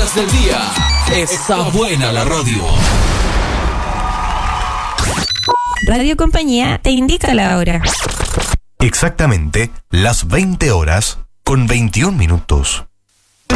horas del día. Está buena la radio. Radio Compañía te indica la hora. Exactamente las 20 horas con 21 minutos.